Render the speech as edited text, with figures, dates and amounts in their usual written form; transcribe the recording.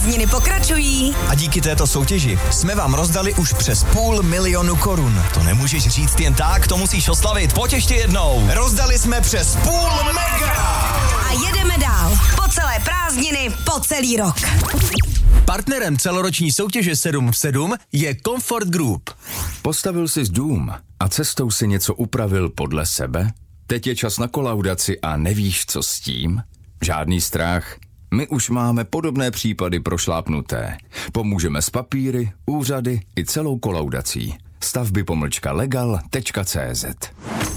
Prázdniny pokračují. A díky této soutěži jsme vám rozdali už přes 500 000 korun. To nemůžeš říct jen tak, to musíš oslavit. Pojď ještě jednou. Rozdali jsme přes 500 000. A jedeme dál. Po celé prázdniny, po celý rok. Partnerem celoroční soutěže 7 v 7 je Comfort Group. Postavil jsi dům a cestou si něco upravil podle sebe? Teď je čas na kolaudaci a nevíš, co s tím? Žádný strach. My už máme podobné případy prošlápnuté. Pomůžeme s papíry, úřady i celou kolaudací. Stavby-legal.cz